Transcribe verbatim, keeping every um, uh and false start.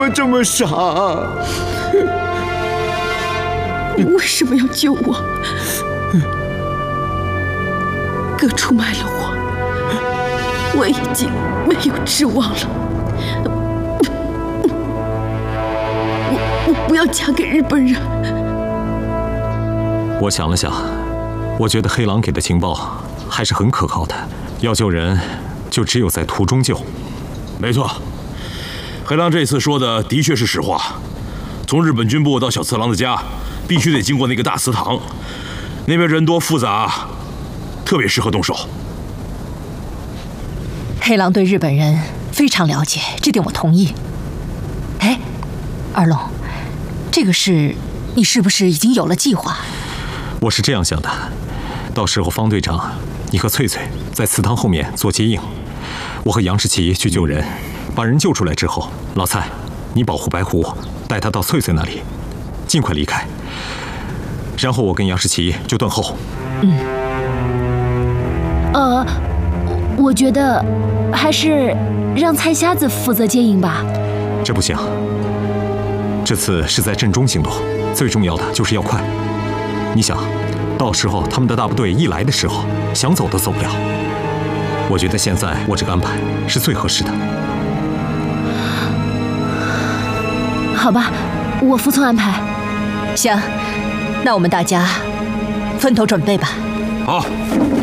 么这么傻？ 你为什么要救我？哥出卖了我，我已经没有指望了。我我不要嫁给日本人。 我想了想，我觉得黑狼给的情报还是很可靠的。要救人，就只有在途中救。 没错，黑狼这次说的的确是实话。从日本军部到小次郎的家，必须得经过那个大祠堂，那边人多复杂，特别适合动手。 黑狼对日本人非常了解，这点我同意。哎，二龙，这个事你是不是已经有了计划？ 我是这样想的，到时候方队长，你和翠翠在祠堂后面做接应，我和杨士奇去救人，把人救出来之后，老蔡，你保护白狐，带他到翠翠那里，尽快离开。然后我跟杨士奇就断后。 嗯。 呃，我觉得还是让菜瞎子负责接应吧。 这不行，这次是在阵中行动，最重要的就是要快。你想，到时候他们的大部队一来的时候，想走都走不了。我觉得现在我这个安排是最合适的。 好吧，我服从安排。 行，那我们大家分头准备吧。 好。